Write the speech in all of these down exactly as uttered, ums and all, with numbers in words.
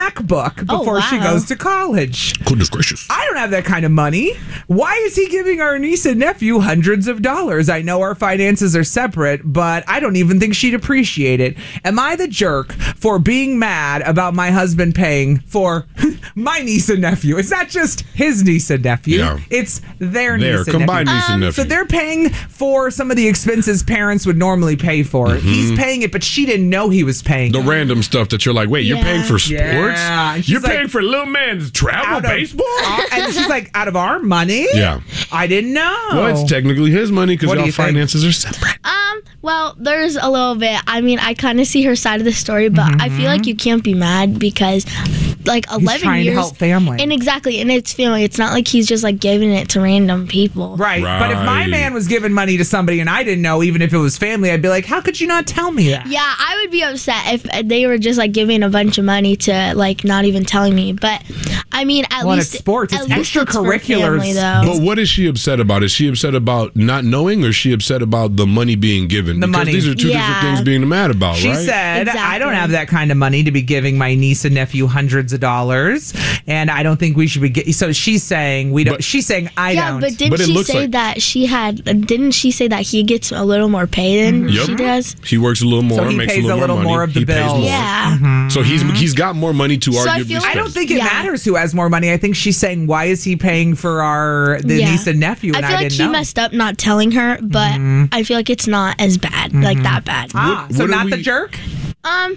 MacBook before oh, wow. she goes to college. Goodness gracious. I don't have that kind of money. Why is he giving our niece and nephew hundreds of dollars? I know our finances are separate, but I don't even think she'd appreciate it. Am I the jerk for being mad about my husband paying for my niece and nephew? It's not just his niece and nephew. Yeah. It's their, Their niece and combined nephew. niece and Um, nephew. So they're paying for some of the expenses parents would normally pay for. Mm-hmm. He's paying it, but she didn't know he was paying The it. random stuff that you're like, wait, you're Yeah. paying for sports? Yeah. And she's You're like, paying for little man's travel out of- baseball? uh, and she's like, out of our money? Yeah. I didn't know. Well, it's technically his money because What do y'all you think? finances are separate. Um, well, there's a little bit. I mean, I kind of see her side of the story, but I feel like you can't be mad because, like, eleven trying to years. help family. And exactly, and it's family. It's not like he's just like giving it to random people. Right. But if my Right. man was giving money to somebody and I didn't know, even if it was family, I'd be like, how could you not tell me that? Yeah, I would be upset if they were just like giving a bunch of money to like not even telling me. But I mean, at Well, least it's sports. at It's least it's for extracurriculars. family, though. But what is she upset about? Is she upset about not knowing or is she upset about the money being given? The because money. these are two Yeah. different things being mad about, She right? said, I don't Exactly. have that kind of money to be giving my niece and nephew hundreds of dollars. And I don't think we should be getting. So she's saying, we don't. But- she's saying, I yeah, don't. but didn't But it she looks say like- that she had? Didn't she say that he gets a little more pay than Yep. she does? He works a little more, So he makes pays a little, a little more, more money. of the he pays bills. more. Yeah. So he's he's got more money to So I arguably feel like- spend. I don't think it Yeah. matters who has more money. I think she's saying, why is he paying for our the Yeah. niece and nephew? And I I, feel like didn't she know. messed up not telling her, but I feel like it's not as bad, like that bad. Ah, What- so what are not the we- jerk? Um,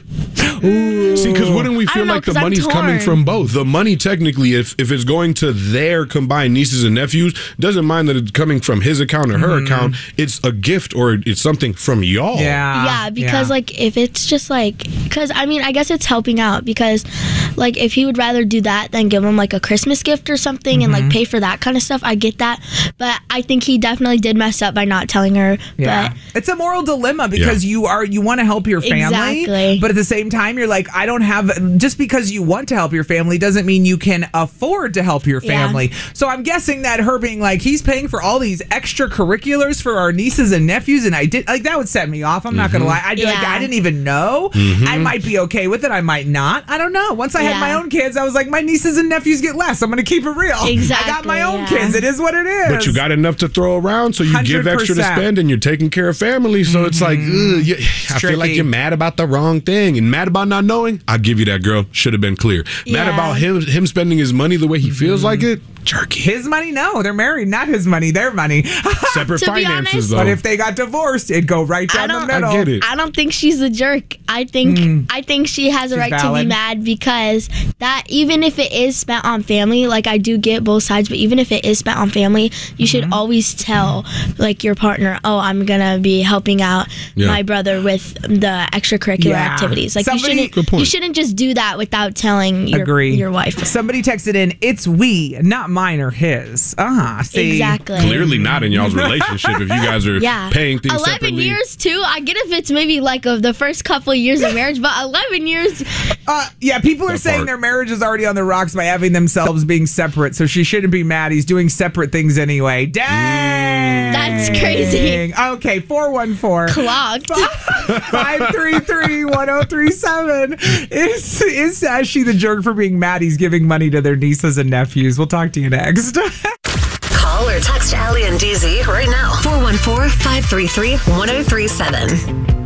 See, because wouldn't we I feel don't know, like the 'cause I'm money's coming torn. from both? The money, technically, if if it's going to their combined nieces and nephews, doesn't mind that it's coming from his account or her account. It's a gift or it's something from y'all. Yeah. yeah, because yeah. like if it's just like, because I mean, I guess it's helping out because, like, if he would rather do that than give him like a Christmas gift or something and like pay for that kind of stuff, I get that. But I think he definitely did mess up by not telling her. Yeah. But It's a moral dilemma because Yeah. you are you want to help your family, Exactly. but at the same time you're like, I don't have, just because you want to help your family doesn't mean you can afford to help your Yeah. family. So I'm guessing that her being like, he's paying for all these extracurriculars for our nieces and nephews, and I did like that would set me off. I'm not gonna lie. I'd be like, Yeah. I didn't even know. I might be okay with it. I might not. I don't know. Once I had Yeah. my own kids, I was like, my nieces and nephews get less. I'm gonna keep it real. I got my Exactly, own yeah. kids. It is what it is. But you got enough to throw around, so you give extra to one hundred percent. spend, and you're taking care of family. So it's like, ugh, you, I feel like tricky. you're mad about the wrong thing and mad about not knowing. I'll give you that, girl. Should have been clear. Mad Yeah. about him him spending his money the way he feels like it. Jerky. His money? No, they're married. Not his money. Their money. Separate To be finances, honest- though. But if they got divorced, it'd go right I down the don't- middle. I get it. I don't think she's a jerk. I think I think she has a She's right to valid. be mad because that even if it is spent on family, like I do get both sides, but even if it is spent on family, you should always tell like your partner, "Oh, I'm gonna be helping out Yeah. my brother with the extracurricular Yeah. activities." Like Somebody- you shouldn't Good point. you shouldn't just do that without telling your Agree. your wife. Somebody texted in, it's we, not mine or his. Ah, see. Exactly. Clearly not in y'all's relationship if you guys are Yeah. paying things eleven separately. years too. I get if it's maybe like of the first couple of years of marriage, but eleven years. Uh, yeah, people are That saying part. their marriage is already on the rocks by having themselves being separate, so she shouldn't be mad. He's doing separate things anyway. Dang. That's crazy. Okay, four one four. Clogged. five three three, one oh three seven. Is is Sashi the jerk for being mad he's giving money to their nieces and nephews? We'll talk to you next. Call or text Allie and D Z right now. four one four, five three three, one oh three seven.